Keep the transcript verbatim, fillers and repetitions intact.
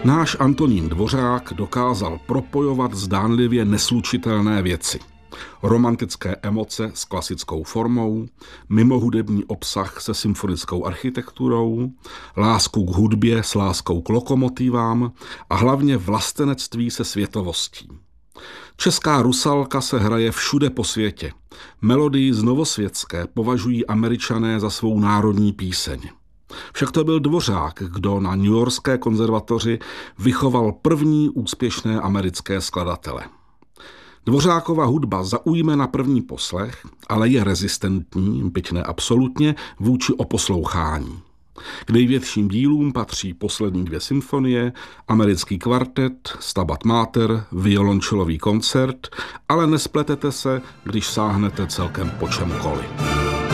Náš Antonín Dvořák dokázal propojovat zdánlivě neslučitelné věci. Romantické emoce s klasickou formou, mimohudební obsah se symfonickou architekturou, lásku k hudbě s láskou k lokomotivám a hlavně vlastenectví se světovostí. Česká Rusalka se hraje všude po světě. Melodii z Novosvětské považují Američané za svou národní píseň. Však to byl Dvořák, kdo na newyorské konzervatoři vychoval první úspěšné americké skladatele. Dvořákova hudba zaujme na první poslech, ale je rezistentní, byť ne absolutně, vůči oposlouchání. K největším dílům patří poslední dvě symfonie, americký kvartet, Stabat Mater, violončelový koncert, ale nespletete se, když sáhnete celkem po čemkoliv.